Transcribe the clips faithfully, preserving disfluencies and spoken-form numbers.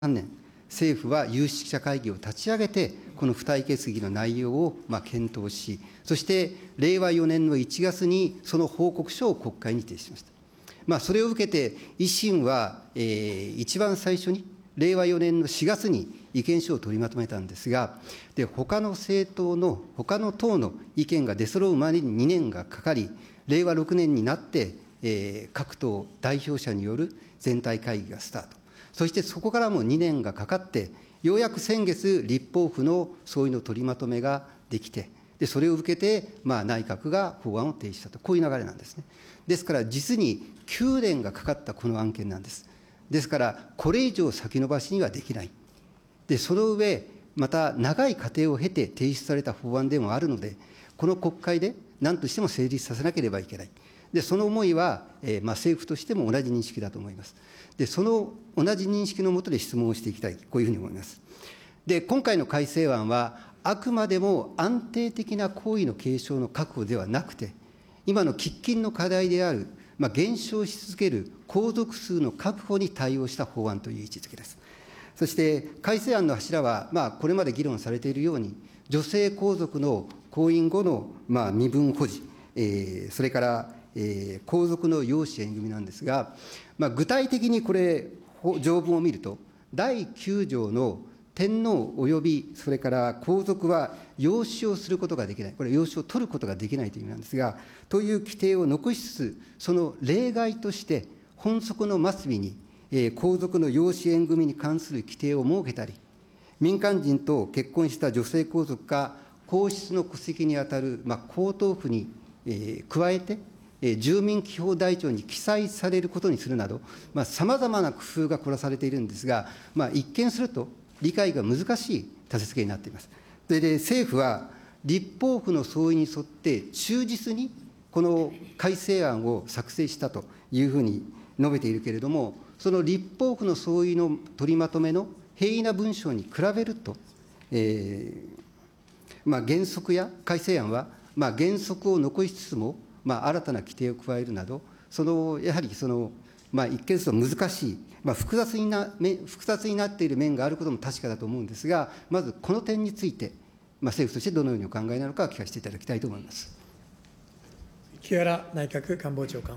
さんねん、政府は有識者会議を立ち上げて、この付帯決議の内容をまあ検討し、そしてれいわよねんのいちがつにその報告書を国会に提出しました。まあ、それを受けて、維新は、えー、一番最初に、れいわよねんのしがつに意見書を取りまとめたんですが、で他の政党の、他の党の意見が出揃うまでににねんがかかり、れいわろくねんになって、えー、各党代表者による全体会議がスタート。そしてそこからもにねんがかかって、ようやく先月、立法府の総意の取りまとめができて、でそれを受けて、まあ、内閣が法案を提出したと、こういう流れなんですね。ですから、実にきゅうねんがかかったこの案件なんです。ですから、これ以上先延ばしにはできない。で、その上、また長い過程を経て提出された法案でもあるので、この国会で何としても成立させなければいけない。で、その思いは、えーまあ、政府としても同じ認識だと思います。で、その同じ認識のもとで質問をしていきたい、こういうふうに思います。で、今回の改正案は、あくまでも安定的な行為の継承の確保ではなくて、今の喫緊の課題である、まあ、減少し続ける皇族数の確保に対応した法案という位置づけです。そして改正案の柱は、まあ、これまで議論されているように、女性皇族の婚姻後の、まあ、身分保持、えー、それから、えー、皇族の養子縁組なんですが、まあ、具体的にこれ、条文を見ると、だいきゅうじょうの天皇およびそれから皇族は養子をすることができない、これ、養子を取ることができないという意味なんですが、という規定を残しつつ、その例外として、本則の末尾に、えー、皇族の養子縁組に関する規定を設けたり、民間人と結婚した女性皇族が皇室の戸籍にあたる、まあ、皇統譜に、えー、加えて、えー、住民基本台帳に記載されることにするなど、さまざ、まな工夫が凝らされているんですが、まあ、一見すると理解が難しい立て付けになっています。それで政府は、立法府の総意に沿って忠実にこの改正案を作成したというふうに述べているけれども、その立法府の総意の取りまとめの平易な文章に比べると、えーまあ、原則や改正案は、まあ、原則を残しつつも、まあ、新たな規定を加えるなど、そのやはりその、まあ、一見すると難しい、まあ、複雑にな複雑になっている面があることも確かだと思うんですが、まずこの点について、まあ、政府としてどのようにお考えなのか、聞かせていただきたいと思います。 木原内閣官房長官。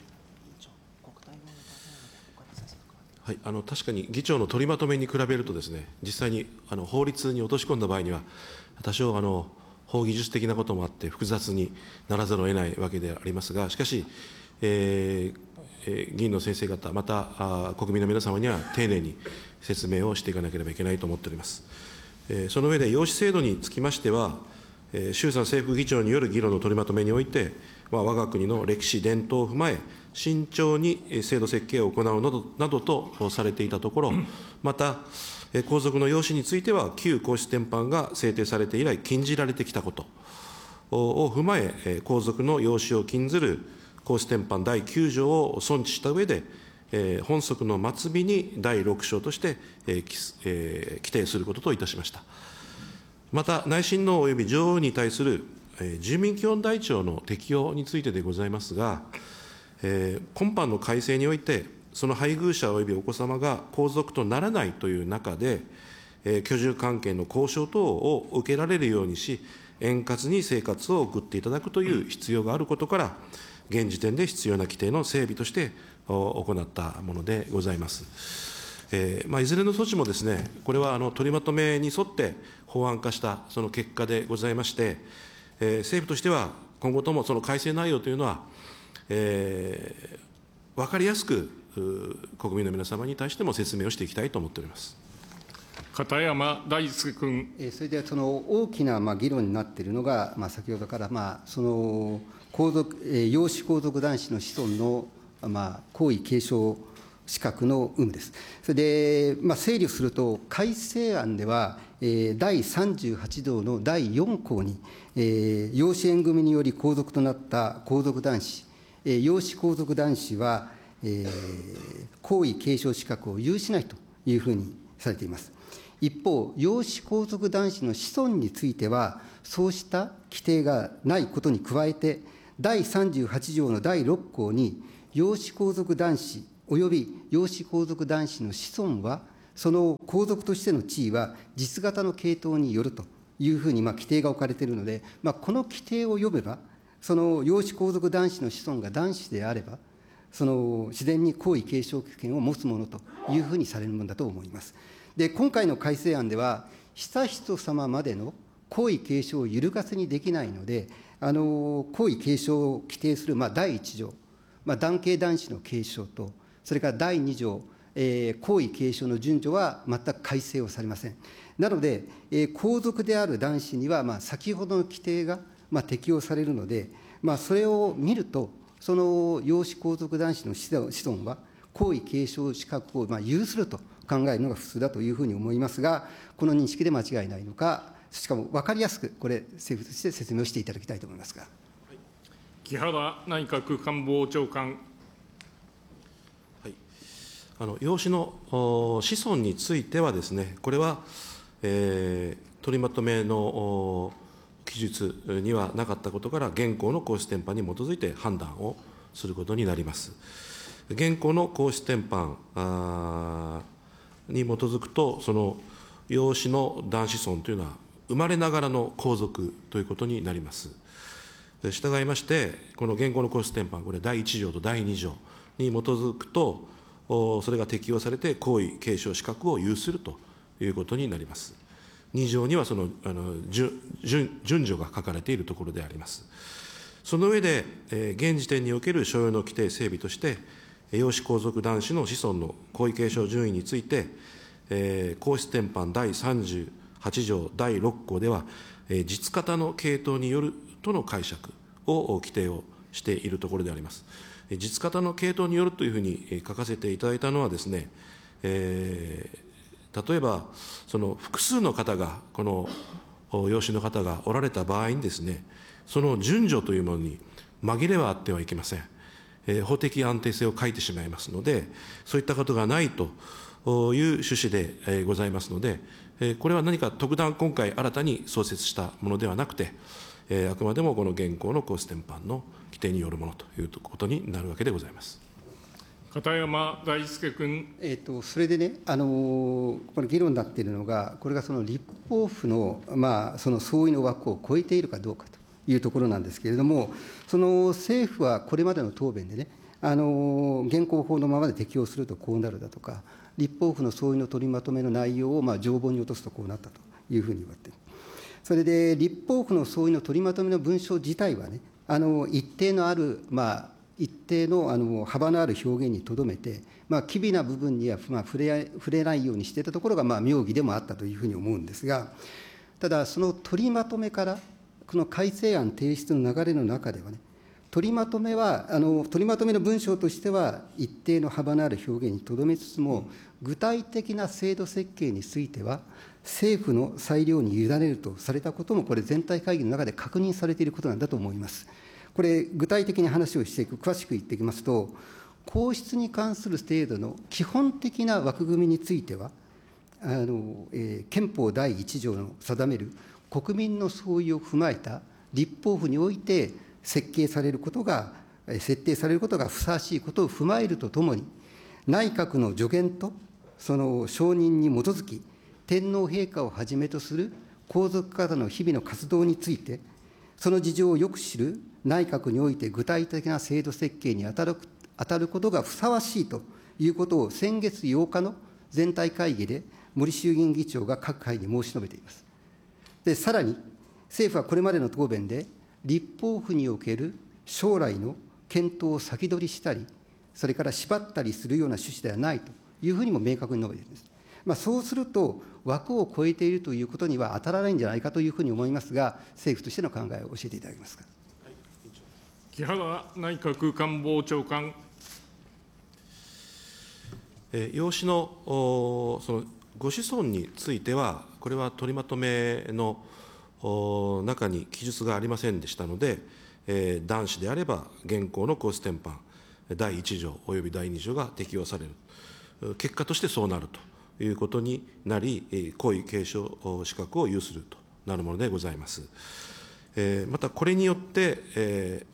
はい、あの確かに議長の取りまとめに比べるとですね、実際にあの法律に落とし込んだ場合には、多少あの法技術的なこともあって、複雑にならざるを得ないわけでありますが、しかし、えーえー、議員の先生方、またあ国民の皆様には丁寧に説明をしていかなければいけないと思っております。えー、その上で、養子制度につきましては、えー、衆参政府議長による議論の取りまとめにおいて、まあ、我が国の歴史、伝統を踏まえ、慎重に制度設計を行うなどなどとされていたところ、また、皇族の養子については、旧皇室典範が制定されて以来、禁じられてきたことを踏まえ、皇族の養子を禁ずる皇室典範だいきゅうじょうを存知したうえで、本則の末尾にだいろくしょうとして規定することといたしました。また、内親王及び女王に対する住民基本台帳の適用についてでございますが、えー、今般の改正において、その配偶者およびお子様が皇族とならないという中で、えー、居住関係の交渉等を受けられるようにし、円滑に生活を送っていただくという必要があることから、現時点で必要な規定の整備として行ったものでございます。えーまあ、いずれの措置もですね、これはあの取りまとめに沿って法案化したその結果でございまして、えー、政府としては今後ともその改正内容というのは、えー、分かりやすく国民の皆様に対しても説明をしていきたいと思っております。 片山大介君。 それでその大きなまあ議論になっているのが、まあ、先ほどからまあその皇族、養子皇族男子の子孫のまあ皇位継承資格の有無です。それで、まあ、整理をすると、改正案では、えー、だいさんじゅうはちどうのだいよんこうに、えー、養子縁組により皇族となった皇族男子、えー、養子皇族男子は、えー、皇位継承資格を有しないというふうにされています。一方、養子皇族男子の子孫については、そうした規定がないことに加えて、だいさんじゅうはちじょうのだいろっこうに、養子皇族男子および養子皇族男子の子孫は、 その皇族としての地位は実型の系統によるというふうにまあ規定が置かれているので、まあ、この規定を読めば、その養子皇族男子の子孫が男子であれば、その自然に皇位継承権を持つものというふうにされるものだと思います。で、今回の改正案では、悠仁さままでの皇位継承を揺るがせにできないので、あの皇位継承を規定するまあだいいち条、まあ、男系男子の継承と、それからだいに条、えー、皇位継承の順序は全く改正をされません。なので、えー、皇族である男子には、まあ、先ほどの規定が、まあ、適用されるので、まあ、それを見ると、その養子皇族男子の子孫は、皇位継承資格をまあ有すると考えるのが普通だというふうに思いますが、この認識で間違いないのか、しかも分かりやすく、これ、政府として説明をしていただきたいと思いますが。 木原内閣官房長官。 はい、あの養子の子孫についてはですね、これは、えー、取りまとめの記述にはなかったことから、現行の皇室典範に基づいて判断をすることになります。現行の皇室典範に基づくと、その養子の男子孫というのは、生まれながらの皇族ということになります。したがいまして、この現行の皇室典範、これ、だいいち条とだいに条に基づくと、それが適用されて、皇位継承資格を有するということになります。に条にはそのあの順順序が書かれているところであります。その上で、えー、現時点における所要の規定整備として、養子皇族男子の子孫の皇位継承順位について、えー、皇室典範だいさんじゅうはち条だいろっ項では、えー、実方の系統によるとの解釈を規定をしているところであります。実方の系統によるというふうに書かせていただいたのはですね、えー、例えば、その複数の方が、この養子の方がおられた場合にですね、その順序というものに紛れはあってはいけません。えー、法的安定性を欠いてしまいますので、そういったことがないという趣旨で、えー、ございますので、えー、これは何か特段今回新たに創設したものではなくて、えー、あくまでもこの現行の皇室典範の規定によるものということになるわけでございます。 片山大介君。 えー、とそれでね、あのー、これ、議論になっているのが、これがその立法府の、まあ、その総意の枠を超えているかどうかというところなんですけれども、その政府はこれまでの答弁でね、あのー、現行法のままで適用するとこうなるだとか、立法府の総意の取りまとめの内容をまあ条文に落とすとこうなったというふうに言われている。それで、立法府の総意の取りまとめの文章自体はね、あの一定のある、まあ、一定のあの幅のある表現にとどめて、まあ、機微な部分にはまあ触れ触れないようにしていたところが、まあ、妙義でもあったというふうに思うんですが、ただ、その取りまとめから、この改正案提出の流れの中ではね、取りまとめは、あの取りまとめの文章としては、一定の幅のある表現にとどめつつも、具体的な制度設計については、政府の裁量に委ねるとされたことも、これ、全体会議の中で確認されていることなんだと思います。これ、具体的に話をしていく、詳しく言っていきますと、皇室に関する制度の基本的な枠組みについては、あのえー、憲法だいいち条の定める国民の総意を踏まえた立法府において設計されることが、設定されることがふさわしいことを踏まえるとともに、内閣の助言とその承認に基づき、天皇陛下をはじめとする皇族方の日々の活動について、その事情をよく知る内閣において具体的な制度設計に当たる、当たることがふさわしいということを、先月ようかの全体会議で森衆議院議長が各会に申し述べています。で、さらに、政府はこれまでの答弁で、立法府における将来の検討を先取りしたり、それから縛ったりするような趣旨ではないというふうにも明確に述べているんです。まあ、そうすると、枠を超えているということには当たらないんじゃないかというふうに思いますが、政府としての考えを教えていただけますか。 木原内閣官房長官。 えー、養子のそのご子孫については、これは取りまとめの中に記述がありませんでしたので、えー、男子であれば、現行の皇室典範だいいち条およびだいに条が適用される、結果としてそうなるということになり、皇位継承資格を有するとなるものでございます。えー、また、これによって、えー、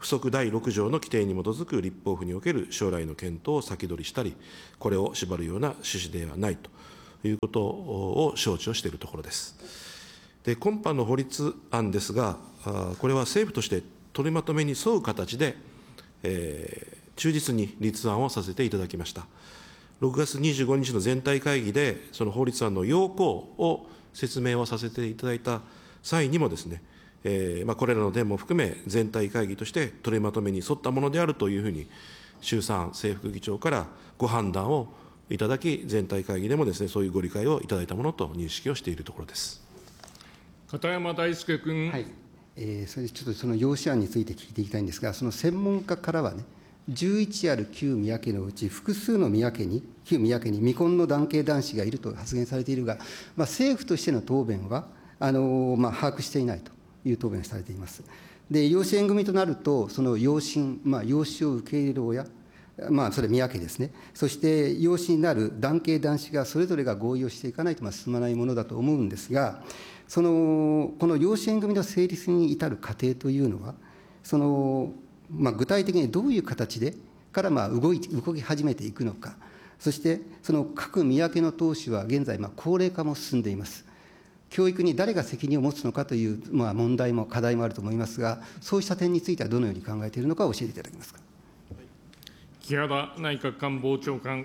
附則だいろく条の規定に基づく立法府における将来の検討を先取りしたり、これを縛るような趣旨ではないということを承知をしているところです。で、今般の法律案ですが、これは政府として取りまとめに沿う形で、えー、忠実に立案をさせていただきました。ろくがつにじゅうごにちの全体会議で、その法律案の要項を説明をさせていただいた際にもですね、えーまあ、これらの点も含め、全体会議として取りまとめに沿ったものであるというふうに、衆参正副議長からご判断をいただき、全体会議でもですね、そういうご理解をいただいたものと認識をしているところです。 片山大介君。 はい、えー、それでちょっとその要旨案について聞いていきたいんですが、その専門家からはね、じゅういちある旧宮家のうち、複数の宮家に、旧宮家に未婚の男系男子がいると発言されているが、まあ、政府としての答弁は、あのまあ、把握していないという答弁をされています。で、養子縁組となると、その養親、まあ、養子を受け入れる親、まあ、それ宮家ですね、そして養子になる男系男子がそれぞれが合意をしていかないとまあ進まないものだと思うんですが、そのこの養子縁組の成立に至る過程というのは、そのまあ、具体的にどういう形でからまあ動い動き始めていくのか、そしてその各宮家の当主は現在、まあ高齢化も進んでいます。教育に誰が責任を持つのかという、まあ、問題も課題もあると思いますが、そうした点についてはどのように考えているのか教えていただけますか。 木原内閣官房長官。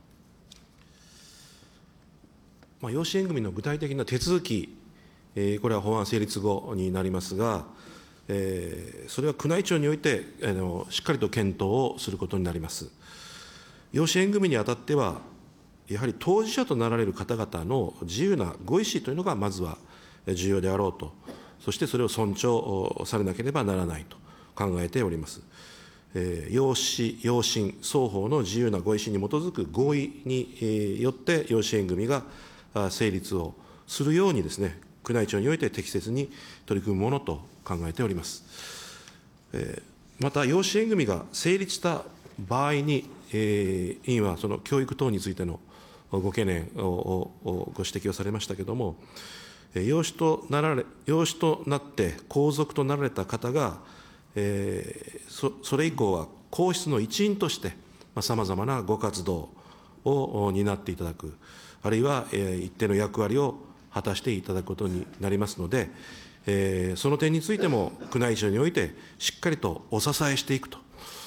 まあ、養子縁組の具体的な手続き、えー、これは法案成立後になりますが、えー、それは宮内庁においてあのしっかりと検討をすることになります。養子縁組にあたっては、やはり当事者となられる方々の自由なご意思というのがまずは重要であろうと、そしてそれを尊重されなければならないと考えております。えー、養子、養親、双方の自由なご意思に基づく合意によって養子縁組が成立をするようにですね、宮内庁において適切に取り組むものと考えております。えー、また、養子縁組が成立した場合に、えー、委員はその教育等についてのご懸念をご指摘をされましたけれども、養子となられ、養子となって皇族となられた方が、えー、そ, それ以降は皇室の一員として、さまざまなご活動を担っていただく、あるいは、えー、一定の役割を果たしていただくことになりますので、えー、その点についても宮内庁においてしっかりとお支えしていくと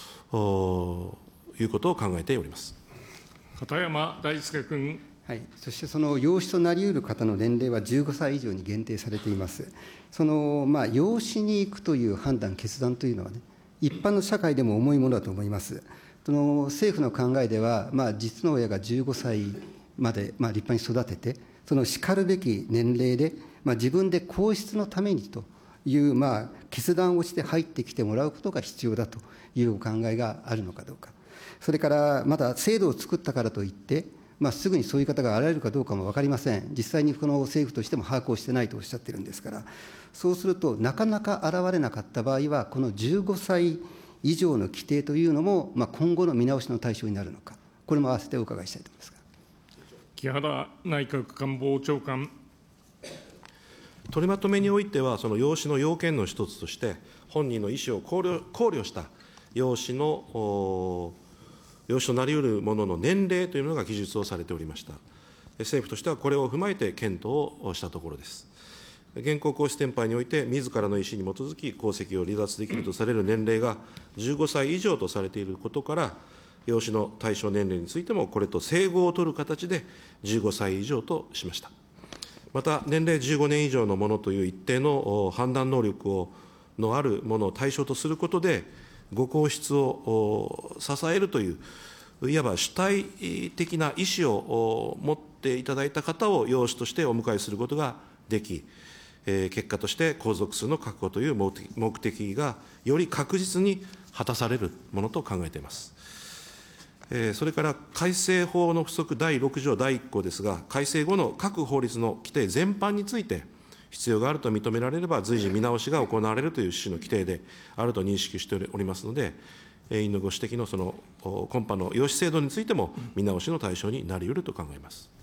いうことを考えております。 片山大介君。 はい、そしてその養子となりうる方の年齢はじゅうごさい以上に限定されています。そのまあ養子に行くという判断、決断というのはね、一般の社会でも重いものだと思います。その政府の考えでは、まあ、実の親がじゅうごさいまで、まあ、立派に育てて、そのしかるべき年齢で、まあ、自分で皇室のためにという、まあ、決断をして入ってきてもらうことが必要だというお考えがあるのかどうか。それからまだ制度を作ったからといって、まあ、すぐにそういう方が現れるかどうかも分かりません。実際にこの政府としても把握をしてないとおっしゃってるんですから、そうすると、なかなか現れなかった場合は、このじゅうごさい以上の規定というのも、まあ、今後の見直しの対象になるのか、これも合わせてお伺いしたいと思いますが。 木原内閣官房長官。 取りまとめにおいては、その養子の要件の一つとして、本人の意思を考慮考慮した養子の養子となりうる者の年齢というのが記述をされておりました。政府としてはこれを踏まえて検討をしたところです。現行皇室典範において、自らの意思に基づき皇籍を離脱できるとされる年齢がじゅうごさい以上とされていることから、養子の対象年齢についても、これと整合を取る形でじゅうごさい以上としました。また、年齢じゅうごねん以上のものという一定の判断能力をのあるものを対象とすることで、ご皇室を支えるという、いわば主体的な意思を持っていただいた方を養子としてお迎えすることができ、結果として皇族数の確保という目的がより確実に果たされるものと考えています。それから改正法の附則だいろく条だいいっ項ですが、改正後の各法律の規定全般について、必要があると認められれば、随時見直しが行われるという趣旨の規定であると認識しておりますので、委員のご指摘のその今般の養子制度についても、見直しの対象になりうると考えます。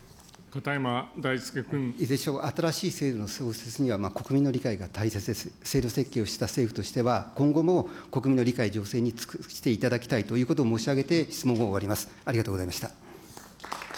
片山大輔君。 いずれにしろ新しい制度の創設には、まあ、国民の理解が大切です。制度設計をした政府としては、今後も国民の理解醸成に尽くしていただきたいということを申し上げて、質問を終わります。ありがとうございました。